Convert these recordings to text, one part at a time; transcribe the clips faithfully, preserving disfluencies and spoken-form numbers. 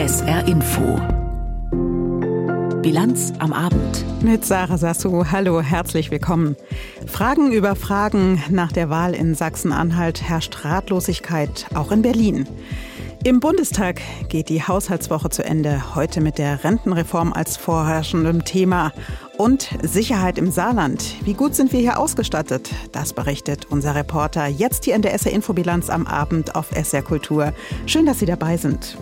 S R Info. Bilanz am Abend. Mit Sarah Sassou. Hallo, herzlich willkommen. Fragen über Fragen. Nach der Wahl in Sachsen-Anhalt herrscht Ratlosigkeit, auch in Berlin. Im Bundestag geht die Haushaltswoche zu Ende. Heute mit der Rentenreform als vorherrschendem Thema. Und Sicherheit im Saarland. Wie gut sind wir hier ausgestattet? Das berichtet unser Reporter jetzt hier in der S R-Info-Bilanz am Abend auf S R Kultur. Schön, dass Sie dabei sind.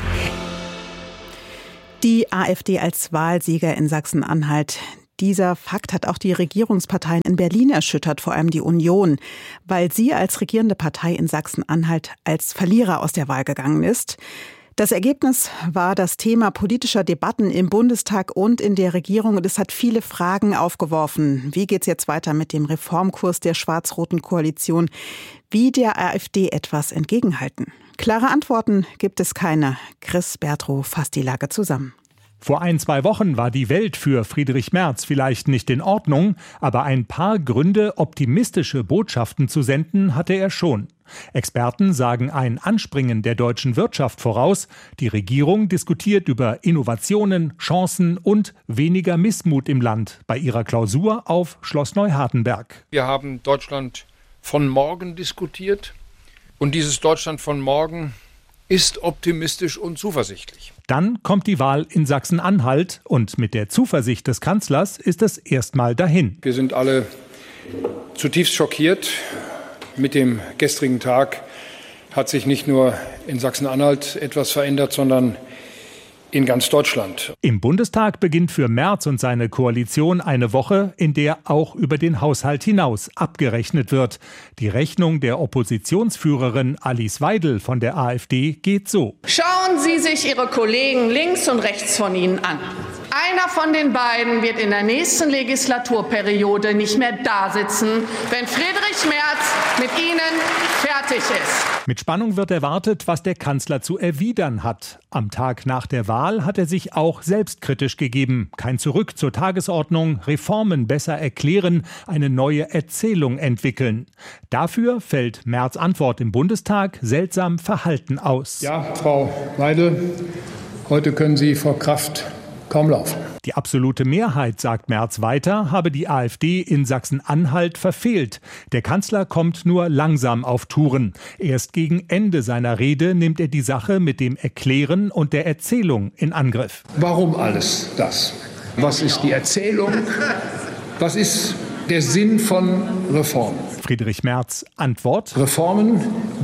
Die AfD als Wahlsieger in Sachsen-Anhalt. Dieser Fakt hat auch die Regierungsparteien in Berlin erschüttert, vor allem die Union, weil sie als regierende Partei in Sachsen-Anhalt als Verlierer aus der Wahl gegangen ist. Das Ergebnis war das Thema politischer Debatten im Bundestag und in der Regierung und es hat viele Fragen aufgeworfen. Wie geht's jetzt weiter mit dem Reformkurs der schwarz-roten Koalition? Wie der AfD etwas entgegenhalten? Klare Antworten gibt es keine. Chris Bertrow fasst die Lage zusammen. Vor ein, zwei Wochen war die Welt für Friedrich Merz vielleicht nicht in Ordnung, aber ein paar Gründe, optimistische Botschaften zu senden, hatte er schon. Experten sagen ein Anspringen der deutschen Wirtschaft voraus. Die Regierung diskutiert über Innovationen, Chancen und weniger Missmut im Land bei ihrer Klausur auf Schloss Neuhardenberg. Wir haben Deutschland von morgen diskutiert und dieses Deutschland von morgen ist optimistisch und zuversichtlich. Dann kommt die Wahl in Sachsen-Anhalt und mit der Zuversicht des Kanzlers ist es erstmal dahin. Wir sind alle zutiefst schockiert. Mit dem gestrigen Tag hat sich nicht nur in Sachsen-Anhalt etwas verändert, sondern in ganz Deutschland. Im Bundestag beginnt für Merz und seine Koalition eine Woche, in der auch über den Haushalt hinaus abgerechnet wird. Die Rechnung der Oppositionsführerin Alice Weidel von der AfD geht so. Schauen Sie sich Ihre Kollegen links und rechts von Ihnen an. Einer von den beiden wird in der nächsten Legislaturperiode nicht mehr da sitzen, wenn Friedrich Merz mit Ihnen fertig ist. Mit Spannung wird erwartet, was der Kanzler zu erwidern hat. Am Tag nach der Wahl hat er sich auch selbstkritisch gegeben. Kein Zurück zur Tagesordnung, Reformen besser erklären, eine neue Erzählung entwickeln. Dafür fällt Merz' Antwort im Bundestag seltsam verhalten aus. Ja, Frau Weidel, heute können Sie vor Kraft kaum laufen. Die absolute Mehrheit, sagt Merz weiter, habe die AfD in Sachsen-Anhalt verfehlt. Der Kanzler kommt nur langsam auf Touren. Erst gegen Ende seiner Rede nimmt er die Sache mit dem Erklären und der Erzählung in Angriff. Warum alles das? Was ist die Erzählung? Was ist der Sinn von Reformen? Friedrich Merz Antwort: Reformen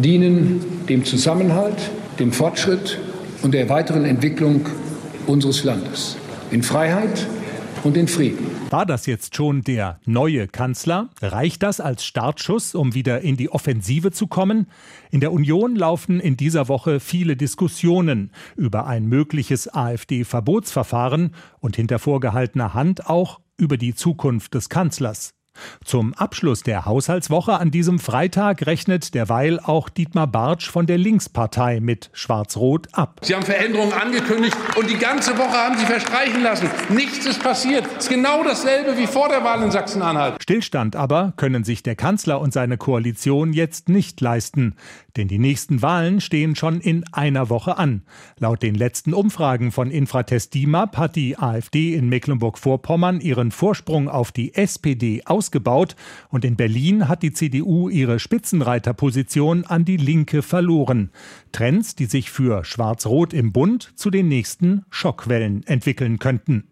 dienen dem Zusammenhalt, dem Fortschritt und der weiteren Entwicklung unseres Landes. In Freiheit und in Frieden. War das jetzt schon der neue Kanzler? Reicht das als Startschuss, um wieder in die Offensive zu kommen? In der Union laufen in dieser Woche viele Diskussionen über ein mögliches AfD-Verbotsverfahren und hinter vorgehaltener Hand auch über die Zukunft des Kanzlers. Zum Abschluss der Haushaltswoche an diesem Freitag rechnet derweil auch Dietmar Bartsch von der Linkspartei mit Schwarz-Rot ab. Sie haben Veränderungen angekündigt und die ganze Woche haben Sie verstreichen lassen. Nichts ist passiert. Es ist genau dasselbe wie vor der Wahl in Sachsen-Anhalt. Stillstand aber können sich der Kanzler und seine Koalition jetzt nicht leisten. Denn die nächsten Wahlen stehen schon in einer Woche an. Laut den letzten Umfragen von Infratest DIMAP hat die AfD in Mecklenburg-Vorpommern ihren Vorsprung auf die S P D ausgebaut und in Berlin hat die C D U ihre Spitzenreiterposition an die Linke verloren. Trends, die sich für Schwarz-Rot im Bund zu den nächsten Schockwellen entwickeln könnten.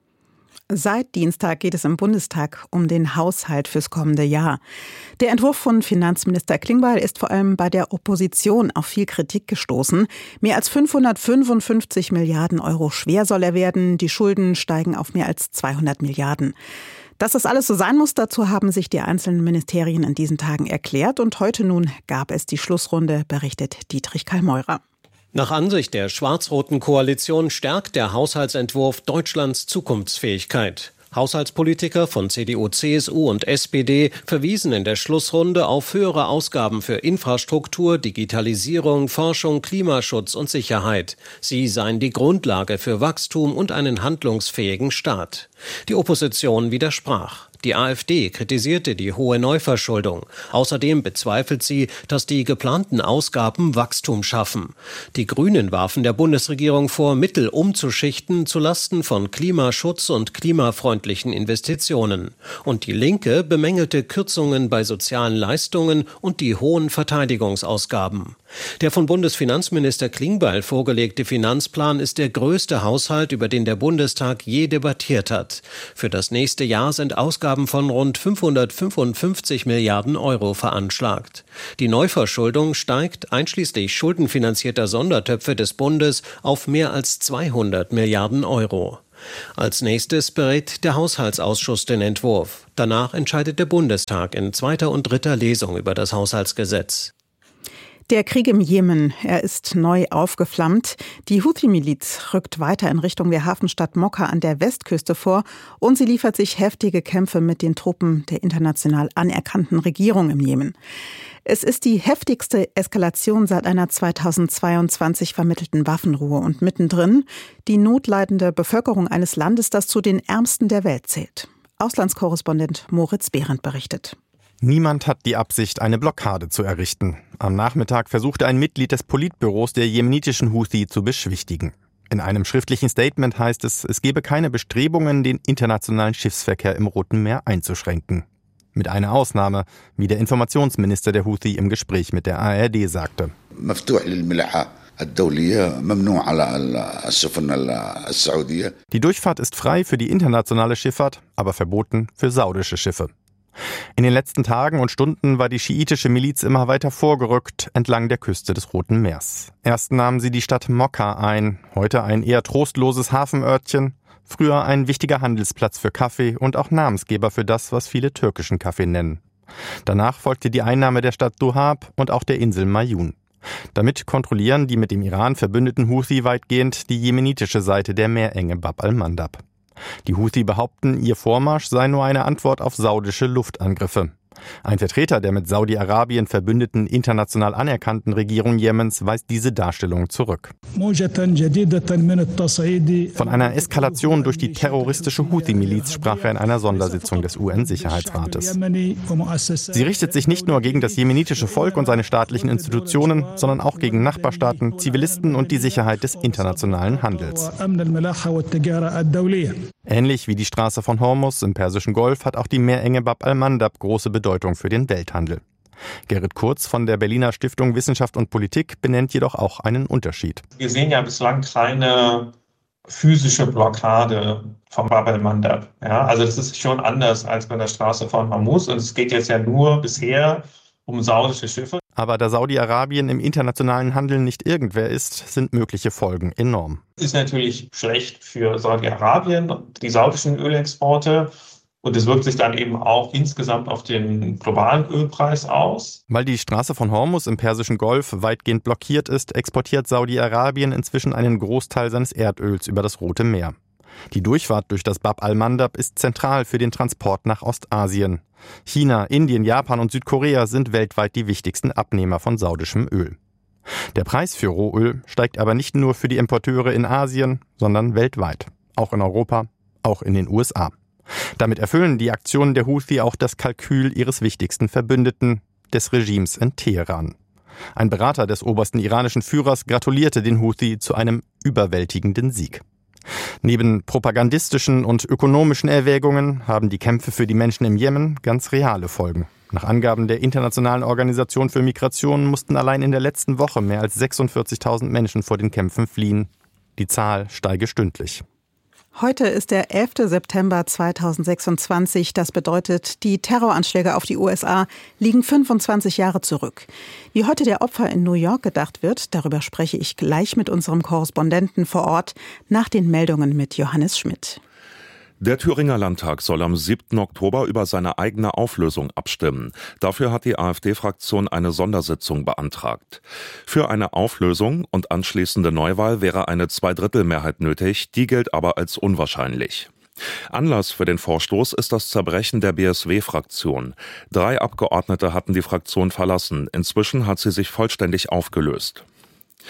Seit Dienstag geht es im Bundestag um den Haushalt fürs kommende Jahr. Der Entwurf von Finanzminister Klingbeil ist vor allem bei der Opposition auf viel Kritik gestoßen. Mehr als fünfhundertfünfundfünfzig Milliarden Euro schwer soll er werden. Die Schulden steigen auf mehr als zweihundert Milliarden. Dass das alles so sein muss, dazu haben sich die einzelnen Ministerien in diesen Tagen erklärt. Und heute nun gab es die Schlussrunde, berichtet Dietrich Kallmeurer. Nach Ansicht der schwarz-roten Koalition stärkt der Haushaltsentwurf Deutschlands Zukunftsfähigkeit. Haushaltspolitiker von C D U, C S U und S P D verwiesen in der Schlussrunde auf höhere Ausgaben für Infrastruktur, Digitalisierung, Forschung, Klimaschutz und Sicherheit. Sie seien die Grundlage für Wachstum und einen handlungsfähigen Staat. Die Opposition widersprach. Die AfD kritisierte die hohe Neuverschuldung. Außerdem bezweifelt sie, dass die geplanten Ausgaben Wachstum schaffen. Die Grünen warfen der Bundesregierung vor, Mittel umzuschichten zulasten von Klimaschutz und klimafreundlichen Investitionen. Und die Linke bemängelte Kürzungen bei sozialen Leistungen und die hohen Verteidigungsausgaben. Der von Bundesfinanzminister Klingbeil vorgelegte Finanzplan ist der größte Haushalt, über den der Bundestag je debattiert hat. Für das nächste Jahr sind Ausgaben von rund fünfhundertfünfundfünfzig Milliarden Euro veranschlagt. Die Neuverschuldung steigt einschließlich schuldenfinanzierter Sondertöpfe des Bundes auf mehr als zweihundert Milliarden Euro. Als nächstes berät der Haushaltsausschuss den Entwurf. Danach entscheidet der Bundestag in zweiter und dritter Lesung über das Haushaltsgesetz. Der Krieg im Jemen, er ist neu aufgeflammt. Die Houthi-Miliz rückt weiter in Richtung der Hafenstadt Mokka an der Westküste vor und sie liefert sich heftige Kämpfe mit den Truppen der international anerkannten Regierung im Jemen. Es ist die heftigste Eskalation seit einer zweitausendzweiundzwanzig vermittelten Waffenruhe und mittendrin die notleidende Bevölkerung eines Landes, das zu den ärmsten der Welt zählt. Auslandskorrespondent Moritz Behrendt berichtet. Niemand hat die Absicht, eine Blockade zu errichten. Am Nachmittag versuchte ein Mitglied des Politbüros der jemenitischen Houthi zu beschwichtigen. In einem schriftlichen Statement heißt es, es gebe keine Bestrebungen, den internationalen Schiffsverkehr im Roten Meer einzuschränken. Mit einer Ausnahme, wie der Informationsminister der Houthi im Gespräch mit der A R D sagte. Die Durchfahrt ist frei für die internationale Schifffahrt, aber verboten für saudische Schiffe. In den letzten Tagen und Stunden war die schiitische Miliz immer weiter vorgerückt entlang der Küste des Roten Meers. Erst nahmen sie die Stadt Mokka ein, heute ein eher trostloses Hafenörtchen, früher ein wichtiger Handelsplatz für Kaffee und auch Namensgeber für das, was viele türkischen Kaffee nennen. Danach folgte die Einnahme der Stadt Duhab und auch der Insel Mayun. Damit kontrollieren die mit dem Iran verbündeten Houthi weitgehend die jemenitische Seite der Meerenge Bab al-Mandab. Die Houthi behaupten, ihr Vormarsch sei nur eine Antwort auf saudische Luftangriffe. Ein Vertreter der mit Saudi-Arabien verbündeten international anerkannten Regierung Jemens weist diese Darstellung zurück. Von einer Eskalation durch die terroristische Houthi-Miliz sprach er in einer Sondersitzung des U N-Sicherheitsrates. Sie richtet sich nicht nur gegen das jemenitische Volk und seine staatlichen Institutionen, sondern auch gegen Nachbarstaaten, Zivilisten und die Sicherheit des internationalen Handels. Ähnlich wie die Straße von Hormuz im Persischen Golf hat auch die Meerenge Bab al-Mandab große Bedeutung für den Welthandel. Gerrit Kurz von der Berliner Stiftung Wissenschaft und Politik benennt jedoch auch einen Unterschied. Wir sehen ja bislang keine physische Blockade vom Bab al-Mandab. Ja, also das ist schon anders als bei der Straße von Hormuz und es geht jetzt ja nur bisher um saudische Schiffe. Aber da Saudi-Arabien im internationalen Handel nicht irgendwer ist, sind mögliche Folgen enorm. Ist natürlich schlecht für Saudi-Arabien und die saudischen Ölexporte. Und es wirkt sich dann eben auch insgesamt auf den globalen Ölpreis aus. Weil die Straße von Hormuz im Persischen Golf weitgehend blockiert ist, exportiert Saudi-Arabien inzwischen einen Großteil seines Erdöls über das Rote Meer. Die Durchfahrt durch das Bab al-Mandab ist zentral für den Transport nach Ostasien. China, Indien, Japan und Südkorea sind weltweit die wichtigsten Abnehmer von saudischem Öl. Der Preis für Rohöl steigt aber nicht nur für die Importeure in Asien, sondern weltweit. Auch in Europa, auch in den U S A. Damit erfüllen die Aktionen der Houthi auch das Kalkül ihres wichtigsten Verbündeten, des Regimes in Teheran. Ein Berater des obersten iranischen Führers gratulierte den Houthi zu einem überwältigenden Sieg. Neben propagandistischen und ökonomischen Erwägungen haben die Kämpfe für die Menschen im Jemen ganz reale Folgen. Nach Angaben der Internationalen Organisation für Migration mussten allein in der letzten Woche mehr als sechsundvierzigtausend Menschen vor den Kämpfen fliehen. Die Zahl steige stündlich. Heute ist der elfter September zweitausendsechsundzwanzig. Das bedeutet, die Terroranschläge auf die U S A liegen fünfundzwanzig Jahre zurück. Wie heute der Opfer in New York gedacht wird, darüber spreche ich gleich mit unserem Korrespondenten vor Ort nach den Meldungen mit Johannes Schmidt. Der Thüringer Landtag soll am siebten Oktober über seine eigene Auflösung abstimmen. Dafür hat die AfD-Fraktion eine Sondersitzung beantragt. Für eine Auflösung und anschließende Neuwahl wäre eine Zweidrittelmehrheit nötig, die gilt aber als unwahrscheinlich. Anlass für den Vorstoß ist das Zerbrechen der B S W-Fraktion. Drei Abgeordnete hatten die Fraktion verlassen. Inzwischen hat sie sich vollständig aufgelöst.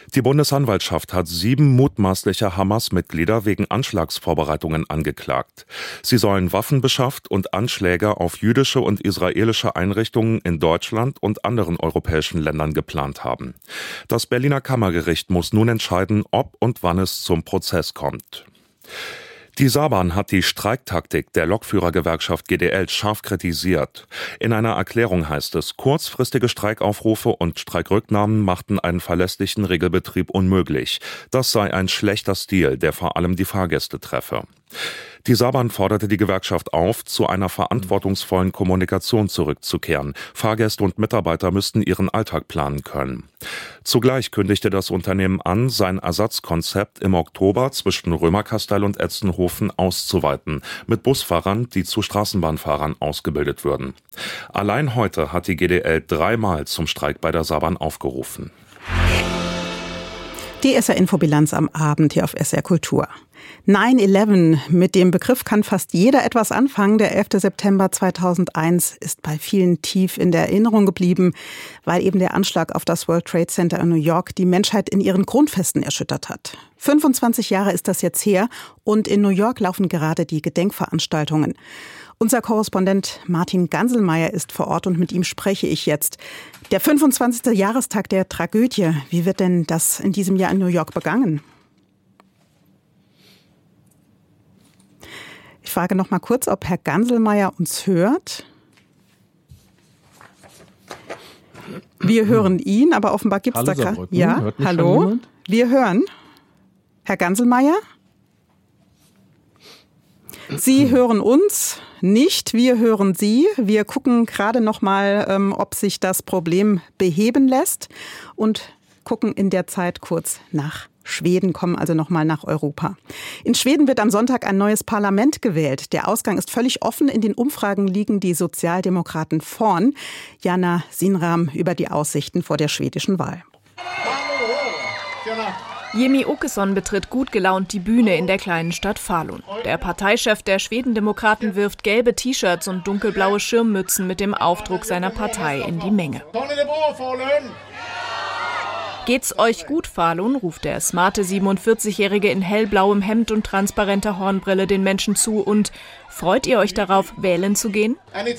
Die Bundesanwaltschaft hat sieben mutmaßliche Hamas-Mitglieder wegen Anschlagsvorbereitungen angeklagt. Sie sollen Waffen beschafft und Anschläge auf jüdische und israelische Einrichtungen in Deutschland und anderen europäischen Ländern geplant haben. Das Berliner Kammergericht muss nun entscheiden, ob und wann es zum Prozess kommt. Die Saarbahn hat die Streiktaktik der Lokführergewerkschaft G D L scharf kritisiert. In einer Erklärung heißt es, kurzfristige Streikaufrufe und Streikrücknahmen machten einen verlässlichen Regelbetrieb unmöglich. Das sei ein schlechter Stil, der vor allem die Fahrgäste treffe. Die Saarbahn forderte die Gewerkschaft auf, zu einer verantwortungsvollen Kommunikation zurückzukehren. Fahrgäste und Mitarbeiter müssten ihren Alltag planen können. Zugleich kündigte das Unternehmen an, sein Ersatzkonzept im Oktober zwischen Römerkastell und Etzenhofen auszuweiten, mit Busfahrern, die zu Straßenbahnfahrern ausgebildet würden. Allein heute hat die G D L dreimal zum Streik bei der Saarbahn aufgerufen. Die S R-Infobilanz am Abend hier auf S R Kultur. neun elf, mit dem Begriff kann fast jeder etwas anfangen. Der elfter September zweitausendeins ist bei vielen tief in der Erinnerung geblieben, weil eben der Anschlag auf das World Trade Center in New York die Menschheit in ihren Grundfesten erschüttert hat. fünfundzwanzig Jahre ist das jetzt her und in New York laufen gerade die Gedenkveranstaltungen. Unser Korrespondent Martin Ganselmeier ist vor Ort und mit ihm spreche ich jetzt. Der fünfundzwanzigste Jahrestag der Tragödie. Wie wird denn das in diesem Jahr in New York begangen? Ich frage noch mal kurz, ob Herr Ganselmeier uns hört. Wir hören ihn, aber offenbar gibt es da gerade. Ja, hallo. Wir hören. Herr Ganselmeier? Sie hören uns nicht, wir hören Sie. Wir gucken gerade noch mal, ähm, ob sich das Problem beheben lässt und gucken in der Zeit kurz nach Schweden, kommen also noch mal nach Europa. In Schweden wird am Sonntag ein neues Parlament gewählt. Der Ausgang ist völlig offen. In den Umfragen liegen die Sozialdemokraten vorn. Jana Sinram über die Aussichten vor der schwedischen Wahl. Jimmie Åkesson betritt gut gelaunt die Bühne in der kleinen Stadt Falun. Der Parteichef der Schwedendemokraten wirft gelbe T-Shirts und dunkelblaue Schirmmützen mit dem Aufdruck seiner Partei in die Menge. Geht's euch gut, Falun, ruft der smarte siebenundvierzigjährige in hellblauem Hemd und transparenter Hornbrille den Menschen zu und freut ihr euch darauf, wählen zu gehen?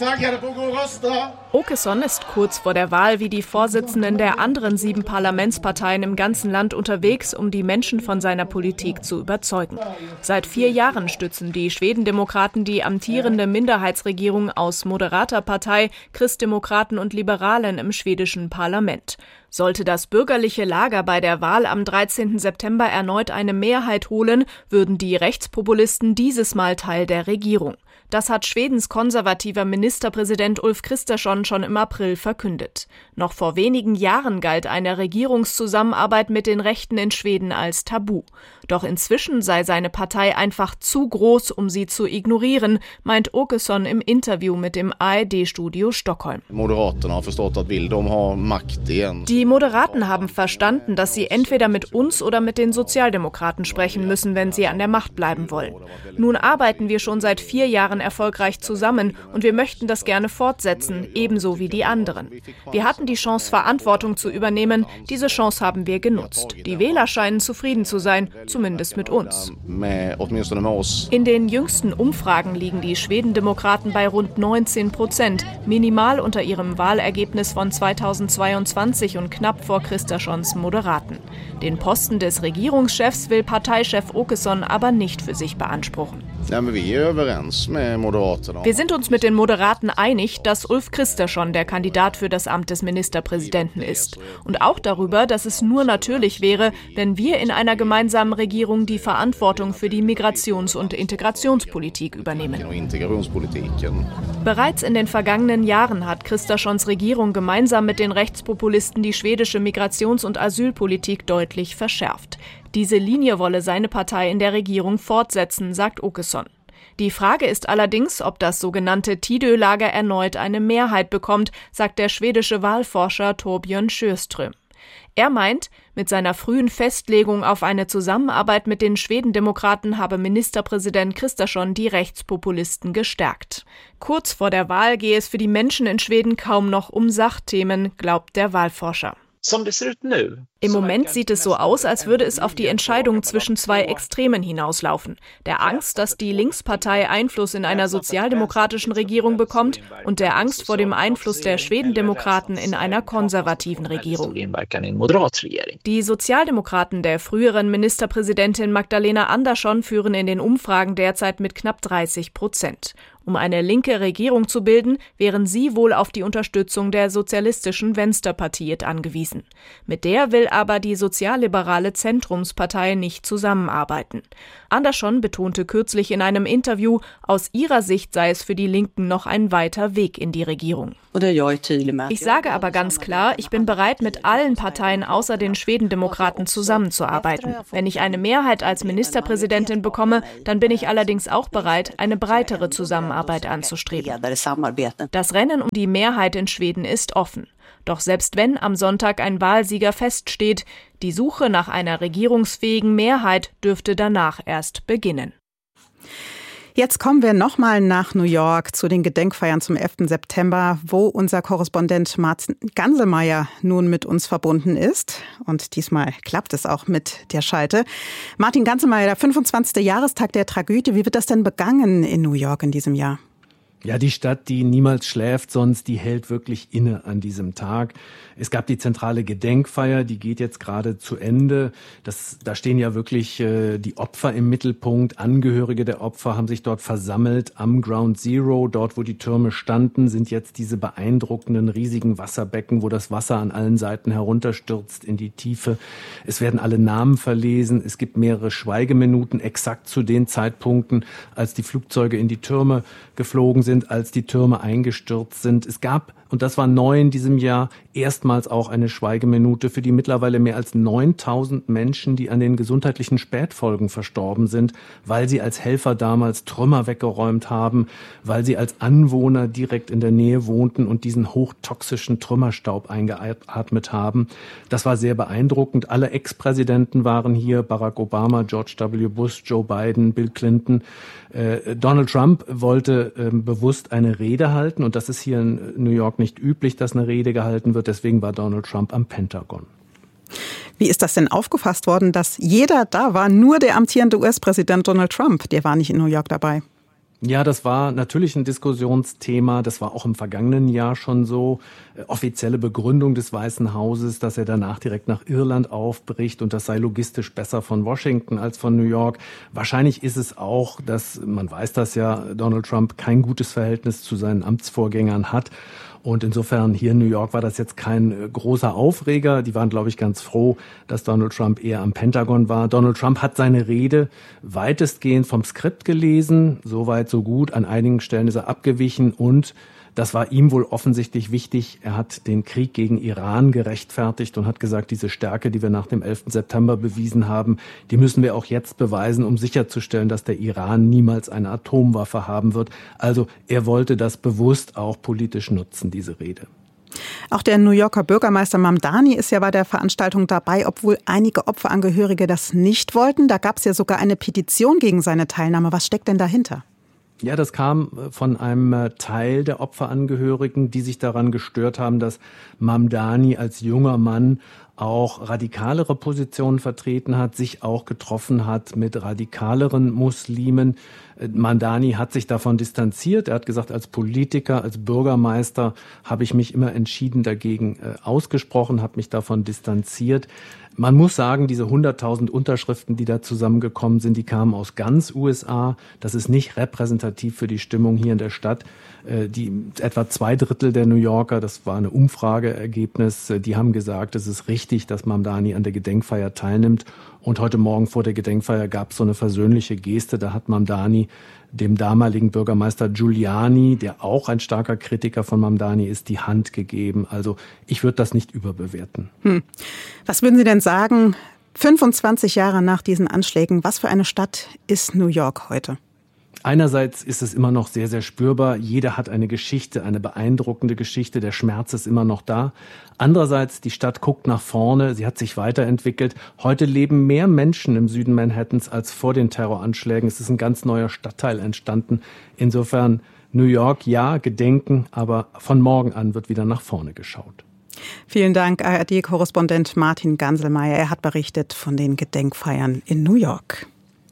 Åkesson ist kurz vor der Wahl wie die Vorsitzenden der anderen sieben Parlamentsparteien im ganzen Land unterwegs, um die Menschen von seiner Politik zu überzeugen. Seit vier Jahren stützen die Schwedendemokraten die amtierende Minderheitsregierung aus moderater Partei, Christdemokraten und Liberalen im schwedischen Parlament. Sollte das bürgerliche Lager bei der Wahl am dreizehnten September erneut eine Mehrheit holen, würden die Rechtspopulisten dieses Mal Teil der Regierung. Das hat Schwedens konservativer Ministerpräsident Ulf Kristersson schon im April verkündet. Noch vor wenigen Jahren galt eine Regierungszusammenarbeit mit den Rechten in Schweden als Tabu. Doch inzwischen sei seine Partei einfach zu groß, um sie zu ignorieren, meint Åkesson im Interview mit dem A R D-Studio Stockholm. Die Moderaten haben verstanden, dass sie entweder mit uns oder mit den Sozialdemokraten sprechen müssen, wenn sie an der Macht bleiben wollen. Nun arbeiten wir schon seit vier Jahren erfolgreich zusammen und wir möchten das gerne fortsetzen, ebenso wie die anderen. Wir hatten die Chance, Verantwortung zu übernehmen. Diese Chance haben wir genutzt. Die Wähler scheinen zufrieden zu sein, zumindest mit uns. In den jüngsten Umfragen liegen die Schwedendemokraten bei rund neunzehn Prozent, minimal unter ihrem Wahlergebnis von zweitausendzweiundzwanzig und knapp vor Kristerssons Moderaten. Den Posten des Regierungschefs will Parteichef Åkesson aber nicht für sich beanspruchen. Wir sind uns mit den Moderaten einig, dass Ulf Kristersson der Kandidat für das Amt des Ministerpräsidenten ist. Und auch darüber, dass es nur natürlich wäre, wenn wir in einer gemeinsamen Regierung die Verantwortung für die Migrations- und Integrationspolitik übernehmen. Bereits in den vergangenen Jahren hat Kristerssons Regierung gemeinsam mit den Rechtspopulisten die schwedische Migrations- und Asylpolitik deutlich verschärft. Diese Linie wolle seine Partei in der Regierung fortsetzen, sagt Åkesson. Die Frage ist allerdings, ob das sogenannte Tidö-Lager erneut eine Mehrheit bekommt, sagt der schwedische Wahlforscher Torbjörn Sjöström. Er meint, mit seiner frühen Festlegung auf eine Zusammenarbeit mit den Schwedendemokraten habe Ministerpräsident Kristersson die Rechtspopulisten gestärkt. Kurz vor der Wahl gehe es für die Menschen in Schweden kaum noch um Sachthemen, glaubt der Wahlforscher. Som det ser ut nu Im Moment sieht es so aus, als würde es auf die Entscheidung zwischen zwei Extremen hinauslaufen. Der Angst, dass die Linkspartei Einfluss in einer sozialdemokratischen Regierung bekommt und der Angst vor dem Einfluss der Schwedendemokraten in einer konservativen Regierung. Die Sozialdemokraten der früheren Ministerpräsidentin Magdalena Andersson führen in den Umfragen derzeit mit knapp dreißig Prozent. Um eine linke Regierung zu bilden, wären sie wohl auf die Unterstützung der sozialistischen Vänsterpartiet angewiesen. Mit der will aber die sozialliberale Zentrumspartei nicht zusammenarbeiten. Andersson betonte kürzlich in einem Interview, aus ihrer Sicht sei es für die Linken noch ein weiter Weg in die Regierung. Ich sage aber ganz klar, ich bin bereit, mit allen Parteien außer den Schwedendemokraten zusammenzuarbeiten. Wenn ich eine Mehrheit als Ministerpräsidentin bekomme, dann bin ich allerdings auch bereit, eine breitere Zusammenarbeit anzustreben. Das Rennen um die Mehrheit in Schweden ist offen. Doch selbst wenn am Sonntag ein Wahlsieger feststeht, die Suche nach einer regierungsfähigen Mehrheit dürfte danach erst beginnen. Jetzt kommen wir nochmal nach New York zu den Gedenkfeiern zum elften September, wo unser Korrespondent Martin Ganselmeier nun mit uns verbunden ist. Und diesmal klappt es auch mit der Schalte. Martin Ganselmeier, der fünfundzwanzigste Jahrestag der Tragödie. Wie wird das denn begangen in New York in diesem Jahr? Ja, die Stadt, die niemals schläft sonst, die hält wirklich inne an diesem Tag. Es gab die zentrale Gedenkfeier, die geht jetzt gerade zu Ende. Das, da stehen ja wirklich äh, die Opfer im Mittelpunkt. Angehörige der Opfer haben sich dort versammelt am Ground Zero. Dort, wo die Türme standen, sind jetzt diese beeindruckenden, riesigen Wasserbecken, wo das Wasser an allen Seiten herunterstürzt in die Tiefe. Es werden alle Namen verlesen. Es gibt mehrere Schweigeminuten exakt zu den Zeitpunkten, als die Flugzeuge in die Türme geflogen sind. sind, als die Türme eingestürzt sind. Es gab, und das war neu in diesem Jahr, erstmals auch eine Schweigeminute für die mittlerweile mehr als neuntausend Menschen, die an den gesundheitlichen Spätfolgen verstorben sind, weil sie als Helfer damals Trümmer weggeräumt haben, weil sie als Anwohner direkt in der Nähe wohnten und diesen hochtoxischen Trümmerstaub eingeatmet haben. Das war sehr beeindruckend. Alle Ex-Präsidenten waren hier, Barack Obama, George W. Bush, Joe Biden, Bill Clinton. Äh, Donald Trump wollte äh, bewusst eine Rede halten, und das ist hier in New York nicht üblich, dass eine Rede gehalten wird. Deswegen war Donald Trump am Pentagon. Wie ist das denn aufgefasst worden, dass jeder da war, nur der amtierende U S-Präsident Donald Trump, der war nicht in New York dabei? Ja, das war natürlich ein Diskussionsthema. Das war auch im vergangenen Jahr schon so. Äh, offizielle Begründung des Weißen Hauses, dass er danach direkt nach Irland aufbricht, und das sei logistisch besser von Washington als von New York. Wahrscheinlich ist es auch, dass, man weiß das ja, Donald Trump kein gutes Verhältnis zu seinen Amtsvorgängern hat. Und insofern hier in New York war das jetzt kein äh, großer Aufreger. Die waren, glaube ich, ganz froh, dass Donald Trump eher am Pentagon war. Donald Trump hat seine Rede weitestgehend vom Skript gelesen. So weit, so gut. An einigen Stellen ist er abgewichen, und das war ihm wohl offensichtlich wichtig. Er hat den Krieg gegen Iran gerechtfertigt und hat gesagt, diese Stärke, die wir nach dem elften September bewiesen haben, die müssen wir auch jetzt beweisen, um sicherzustellen, dass der Iran niemals eine Atomwaffe haben wird. Also er wollte das bewusst auch politisch nutzen, diese Rede. Auch der New Yorker Bürgermeister Mamdani ist ja bei der Veranstaltung dabei, obwohl einige Opferangehörige das nicht wollten. Da gab es ja sogar eine Petition gegen seine Teilnahme. Was steckt denn dahinter? Ja, das kam von einem Teil der Opferangehörigen, die sich daran gestört haben, dass Mamdani als junger Mann auch radikalere Positionen vertreten hat, sich auch getroffen hat mit radikaleren Muslimen. Mamdani hat sich davon distanziert. Er hat gesagt, als Politiker, als Bürgermeister habe ich mich immer entschieden dagegen äh, ausgesprochen, habe mich davon distanziert. Man muss sagen, diese hunderttausend Unterschriften, die da zusammengekommen sind, die kamen aus ganz U S A. Das ist nicht repräsentativ für die Stimmung hier in der Stadt. Die etwa zwei Drittel der New Yorker, das war eine Umfrageergebnis, die haben gesagt, es ist richtig, dass Mamdani an der Gedenkfeier teilnimmt. Und heute Morgen vor der Gedenkfeier gab es so eine versöhnliche Geste. Da hat Mamdani dem damaligen Bürgermeister Giuliani, der auch ein starker Kritiker von Mamdani ist, die Hand gegeben. Also ich würde das nicht überbewerten. Hm. Was würden Sie denn sagen, fünfundzwanzig Jahre nach diesen Anschlägen, was für eine Stadt ist New York heute? Einerseits ist es immer noch sehr, sehr spürbar. Jeder hat eine Geschichte, eine beeindruckende Geschichte. Der Schmerz ist immer noch da. Andererseits, die Stadt guckt nach vorne. Sie hat sich weiterentwickelt. Heute leben mehr Menschen im Süden Manhattans als vor den Terroranschlägen. Es ist ein ganz neuer Stadtteil entstanden. Insofern New York, ja, Gedenken, aber von morgen an wird wieder nach vorne geschaut. Vielen Dank, A R D-Korrespondent Martin Ganselmeier. Er hat berichtet von den Gedenkfeiern in New York.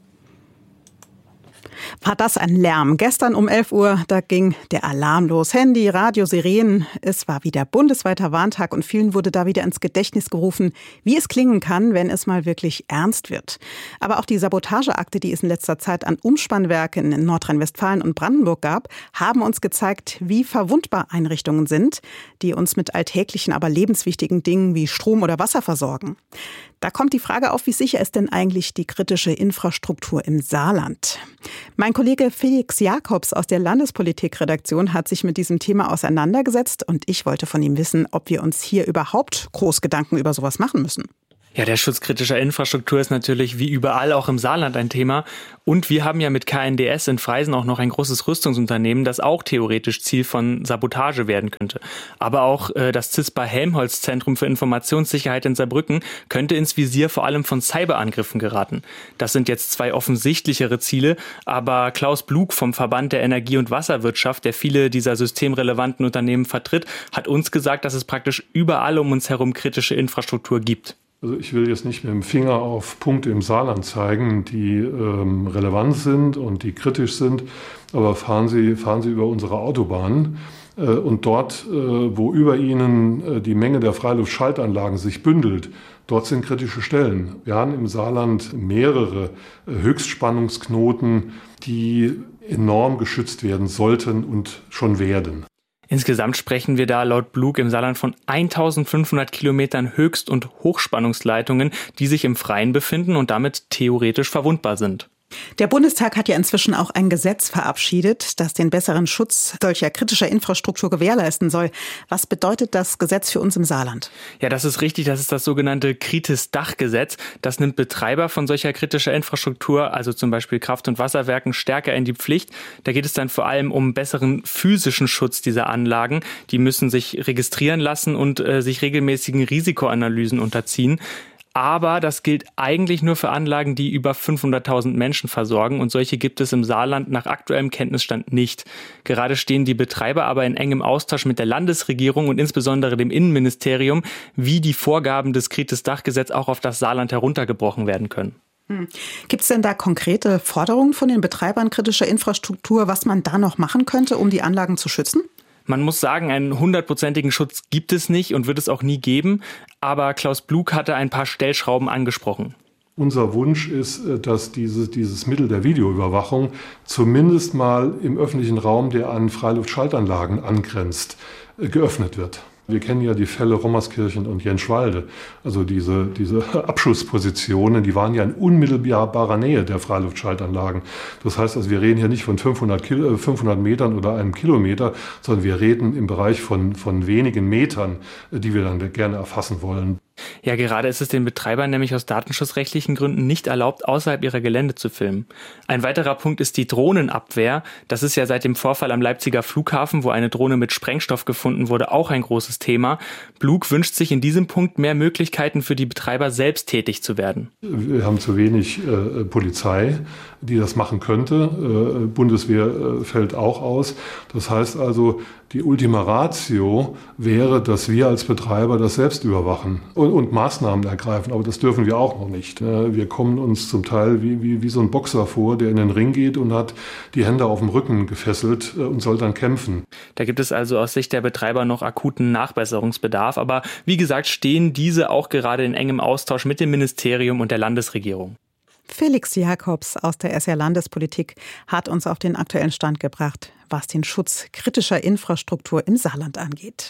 War das ein Lärm? Gestern um elf Uhr, da ging der Alarm los. Handy, Radio, Sirenen. Es war wieder bundesweiter Warntag und vielen wurde da wieder ins Gedächtnis gerufen, wie es klingen kann, wenn es mal wirklich ernst wird. Aber auch die Sabotageakte, die es in letzter Zeit an Umspannwerken in Nordrhein-Westfalen und Brandenburg gab, haben uns gezeigt, wie verwundbar Einrichtungen sind, die uns mit alltäglichen, aber lebenswichtigen Dingen wie Strom oder Wasser versorgen. Da kommt die Frage auf, wie sicher ist denn eigentlich die kritische Infrastruktur im Saarland? Mein Kollege Felix Jakobs aus der Landespolitikredaktion hat sich mit diesem Thema auseinandergesetzt und ich wollte von ihm wissen, ob wir uns hier überhaupt groß Gedanken über sowas machen müssen. Ja, der Schutz kritischer Infrastruktur ist natürlich wie überall auch im Saarland ein Thema. Und wir haben ja mit K N D S in Freisen auch noch ein großes Rüstungsunternehmen, das auch theoretisch Ziel von Sabotage werden könnte. Aber auch äh, das CISPA Helmholtz Zentrum für Informationssicherheit in Saarbrücken könnte ins Visier vor allem von Cyberangriffen geraten. Das sind jetzt zwei offensichtlichere Ziele, aber Klaus Blug vom Verband der Energie- und Wasserwirtschaft, der viele dieser systemrelevanten Unternehmen vertritt, hat uns gesagt, dass es praktisch überall um uns herum kritische Infrastruktur gibt. Also ich will jetzt nicht mit dem Finger auf Punkte im Saarland zeigen, die ähm, relevant sind und die kritisch sind, aber fahren Sie, fahren Sie über unsere Autobahnen äh, und dort, äh, wo über Ihnen äh, die Menge der Freiluftschaltanlagen sich bündelt, dort sind kritische Stellen. Wir haben im Saarland mehrere äh, Höchstspannungsknoten, die enorm geschützt werden sollten und schon werden. Insgesamt sprechen wir da laut Blug im Saarland von eintausendfünfhundert Kilometern Höchst- und Hochspannungsleitungen, die sich im Freien befinden und damit theoretisch verwundbar sind. Der Bundestag hat ja inzwischen auch ein Gesetz verabschiedet, das den besseren Schutz solcher kritischer Infrastruktur gewährleisten soll. Was bedeutet das Gesetz für uns im Saarland? Ja, das ist richtig. Das ist das sogenannte Kritis-Dach-Gesetz. Das nimmt Betreiber von solcher kritischer Infrastruktur, also zum Beispiel Kraft- und Wasserwerken, stärker in die Pflicht. Da geht es dann vor allem um besseren physischen Schutz dieser Anlagen. Die müssen sich registrieren lassen und äh, sich regelmäßigen Risikoanalysen unterziehen. Aber das gilt eigentlich nur für Anlagen, die über fünfhunderttausend Menschen versorgen. Und solche gibt es im Saarland nach aktuellem Kenntnisstand nicht. Gerade stehen die Betreiber aber in engem Austausch mit der Landesregierung und insbesondere dem Innenministerium, wie die Vorgaben des Kritis-Dach-Gesetzes auch auf das Saarland heruntergebrochen werden können. Hm. Gibt es denn da konkrete Forderungen von den Betreibern kritischer Infrastruktur, was man da noch machen könnte, um die Anlagen zu schützen? Man muss sagen, einen hundertprozentigen Schutz gibt es nicht und wird es auch nie geben. Aber Klaus Blug hatte ein paar Stellschrauben angesprochen. Unser Wunsch ist, dass dieses, dieses Mittel der Videoüberwachung zumindest mal im öffentlichen Raum, der an Freiluftschaltanlagen angrenzt, geöffnet wird. Wir kennen ja die Fälle Rommerskirchen und Jenschwalde. Also diese, diese Abschusspositionen, die waren ja in unmittelbarer Nähe der Freiluftschaltanlagen. Das heißt, also wir reden hier nicht von fünfhundert, Kilo, fünfhundert Metern oder einem Kilometer, sondern wir reden im Bereich von, von wenigen Metern, die wir dann gerne erfassen wollen. Ja, gerade ist es den Betreibern nämlich aus datenschutzrechtlichen Gründen nicht erlaubt, außerhalb ihrer Gelände zu filmen. Ein weiterer Punkt ist die Drohnenabwehr. Das ist ja seit dem Vorfall am Leipziger Flughafen, wo eine Drohne mit Sprengstoff gefunden wurde, auch ein großes Thema. Blug wünscht sich in diesem Punkt mehr Möglichkeiten für die Betreiber, selbst tätig zu werden. Wir haben zu wenig äh, Polizei, die das machen könnte. Äh, Bundeswehr äh, fällt auch aus. Das heißt also, die Ultima Ratio wäre, dass wir als Betreiber das selbst überwachen und, und Maßnahmen ergreifen. Aber das dürfen wir auch noch nicht. Wir kommen uns zum Teil wie, wie, wie so ein Boxer vor, der in den Ring geht und hat die Hände auf dem Rücken gefesselt und soll dann kämpfen. Da gibt es also aus Sicht der Betreiber noch akuten Nachbesserungsbedarf. Aber wie gesagt, stehen diese auch gerade in engem Austausch mit dem Ministerium und der Landesregierung. Felix Jakobs aus der S R Landespolitik hat uns auf den aktuellen Stand gebracht, was den Schutz kritischer Infrastruktur im Saarland angeht.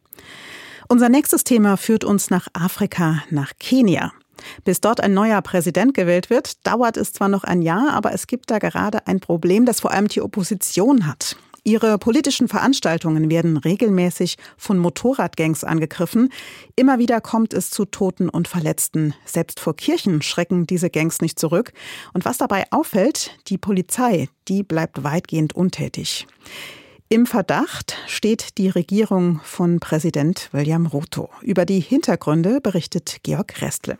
Unser nächstes Thema führt uns nach Afrika, nach Kenia. Bis dort ein neuer Präsident gewählt wird, dauert es zwar noch ein Jahr, aber es gibt da gerade ein Problem, das vor allem die Opposition hat. Ihre politischen Veranstaltungen werden regelmäßig von Motorradgangs angegriffen. Immer wieder kommt es zu Toten und Verletzten. Selbst vor Kirchen schrecken diese Gangs nicht zurück. Und was dabei auffällt, die Polizei, die bleibt weitgehend untätig. Im Verdacht steht die Regierung von Präsident William Ruto. Über die Hintergründe berichtet Georg Restle.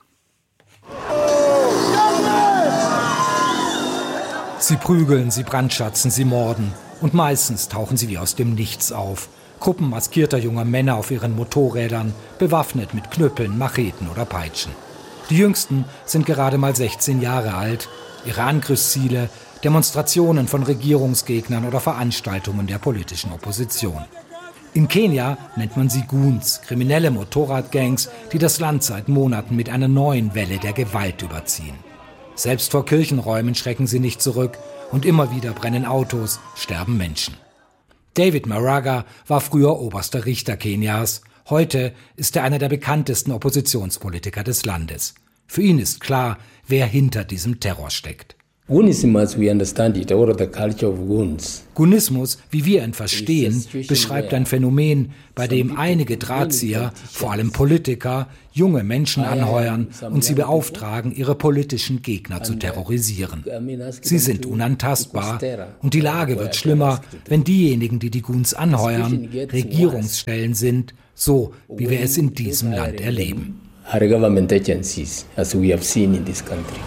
Sie prügeln, sie brandschatzen, sie morden. Und meistens tauchen sie wie aus dem Nichts auf. Gruppen maskierter junger Männer auf ihren Motorrädern, bewaffnet mit Knüppeln, Macheten oder Peitschen. Die Jüngsten sind gerade mal sechzehn Jahre alt. Ihre Angriffsziele: Demonstrationen von Regierungsgegnern oder Veranstaltungen der politischen Opposition. In Kenia nennt man sie Goons, kriminelle Motorradgangs, die das Land seit Monaten mit einer neuen Welle der Gewalt überziehen. Selbst vor Kirchenräumen schrecken sie nicht zurück und immer wieder brennen Autos, sterben Menschen. David Maraga war früher oberster Richter Kenias. Heute ist er einer der bekanntesten Oppositionspolitiker des Landes. Für ihn ist klar, wer hinter diesem Terror steckt. Gunismus, we understand it, or the culture of goons. Gunismus, wie wir ihn verstehen, beschreibt ein Phänomen, bei dem einige Drahtzieher, vor allem Politiker, junge Menschen anheuern und sie beauftragen, ihre politischen Gegner zu terrorisieren. Sie sind unantastbar und die Lage wird schlimmer, wenn diejenigen, die die Goons anheuern, Regierungsstellen sind, so wie wir es in diesem Land erleben. Are government agencies, as we have seen in this country.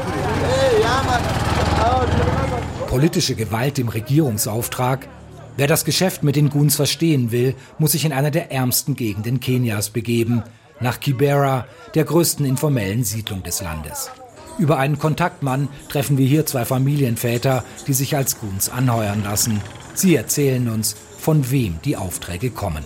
Politische Gewalt im Regierungsauftrag. Wer das Geschäft mit den Goons verstehen will, muss sich in einer der ärmsten Gegenden Kenias begeben, nach Kibera, der größten informellen Siedlung des Landes. Über einen Kontaktmann treffen wir hier zwei Familienväter, die sich als Goons anheuern lassen. Sie erzählen uns, von wem die Aufträge kommen.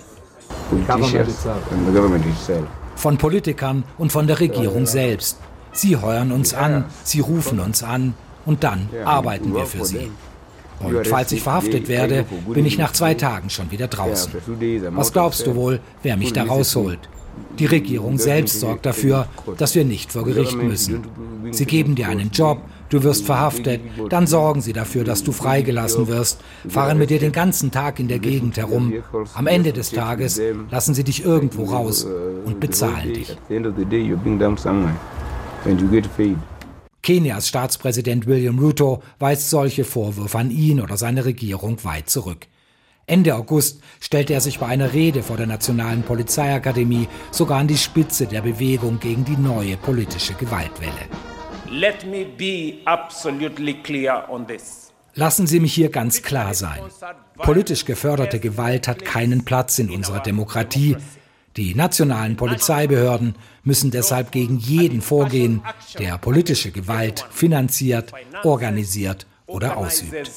Von Politikern und von der Regierung selbst. Sie heuern uns an, sie rufen uns an und dann arbeiten wir für sie. Und falls ich verhaftet werde, bin ich nach zwei Tagen schon wieder draußen. Was glaubst du wohl, wer mich da rausholt? Die Regierung selbst sorgt dafür, dass wir nicht vor Gericht müssen. Sie geben dir einen Job, du wirst verhaftet, dann sorgen sie dafür, dass du freigelassen wirst, fahren mit dir den ganzen Tag in der Gegend herum. Am Ende des Tages lassen sie dich irgendwo raus und bezahlen dich. Kenias Staatspräsident William Ruto weist solche Vorwürfe an ihn oder seine Regierung weit zurück. Ende August stellte er sich bei einer Rede vor der Nationalen Polizeiakademie sogar an die Spitze der Bewegung gegen die neue politische Gewaltwelle. Let me be absolutely clear on this. Lassen Sie mich hier ganz klar sein. Politisch geförderte Gewalt hat keinen Platz in unserer Demokratie. Die nationalen Polizeibehörden müssen deshalb gegen jeden vorgehen, der politische Gewalt finanziert, organisiert oder ausübt.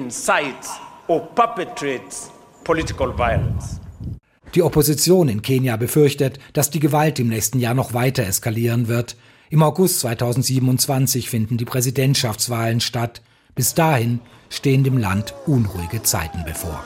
Die Opposition in Kenia befürchtet, dass die Gewalt im nächsten Jahr noch weiter eskalieren wird. Im August zweitausendsiebenundzwanzig finden die Präsidentschaftswahlen statt. Bis dahin stehen dem Land unruhige Zeiten bevor.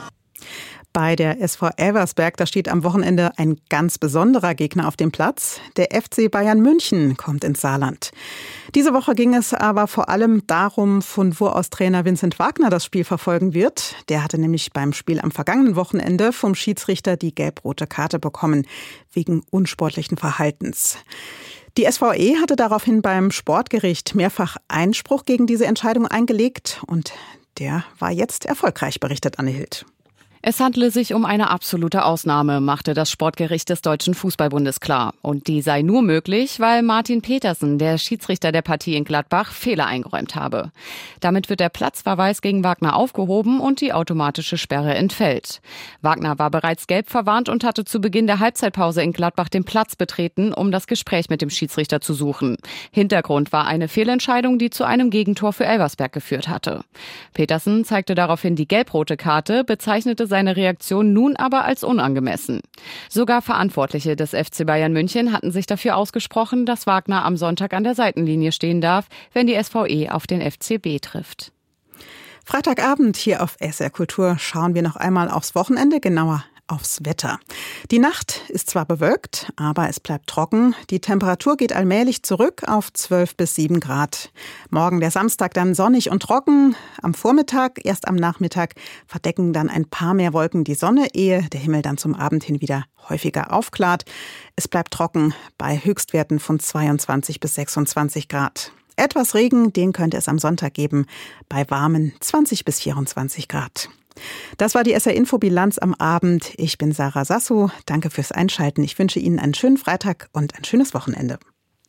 Bei der S V Elversberg, da steht am Wochenende ein ganz besonderer Gegner auf dem Platz. Der F C Bayern München kommt ins Saarland. Diese Woche ging es aber vor allem darum, von wo aus Trainer Vincent Wagner das Spiel verfolgen wird. Der hatte nämlich beim Spiel am vergangenen Wochenende vom Schiedsrichter die gelb-rote Karte bekommen, wegen unsportlichen Verhaltens. Die S V E hatte daraufhin beim Sportgericht mehrfach Einspruch gegen diese Entscheidung eingelegt und der war jetzt erfolgreich, berichtet Anne Hild. Es handle sich um eine absolute Ausnahme, machte das Sportgericht des Deutschen Fußballbundes klar. Und die sei nur möglich, weil Martin Petersen, der Schiedsrichter der Partie in Gladbach, Fehler eingeräumt habe. Damit wird der Platzverweis gegen Wagner aufgehoben und die automatische Sperre entfällt. Wagner war bereits gelb verwarnt und hatte zu Beginn der Halbzeitpause in Gladbach den Platz betreten, um das Gespräch mit dem Schiedsrichter zu suchen. Hintergrund war eine Fehlentscheidung, die zu einem Gegentor für Elversberg geführt hatte. Petersen zeigte daraufhin die gelb-rote Karte, bezeichnete seine Reaktion nun aber als unangemessen. Sogar Verantwortliche des F C Bayern München hatten sich dafür ausgesprochen, dass Wagner am Sonntag an der Seitenlinie stehen darf, wenn die S V E auf den F C B trifft. Freitagabend hier auf S R Kultur schauen wir noch einmal aufs Wochenende, genauer aufs Wetter. Die Nacht ist zwar bewölkt, aber es bleibt trocken. Die Temperatur geht allmählich zurück auf zwölf bis sieben Grad. Morgen der Samstag dann sonnig und trocken. Am Vormittag, erst am Nachmittag, verdecken dann ein paar mehr Wolken die Sonne, ehe der Himmel dann zum Abend hin wieder häufiger aufklart. Es bleibt trocken bei Höchstwerten von zweiundzwanzig bis sechsundzwanzig Grad. Etwas Regen, den könnte es am Sonntag geben, bei warmen zwanzig bis vierundzwanzig Grad. Das war die S R-Info-Bilanz am Abend. Ich bin Sarah Sasso. Danke fürs Einschalten. Ich wünsche Ihnen einen schönen Freitag und ein schönes Wochenende.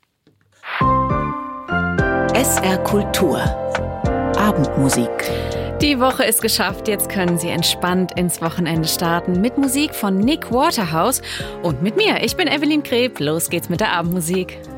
S R Kultur. Abendmusik. Die Woche ist geschafft, jetzt können Sie entspannt ins Wochenende starten mit Musik von Nick Waterhouse und mit mir. Ich bin Evelyn Kreb, los geht's mit der Abendmusik.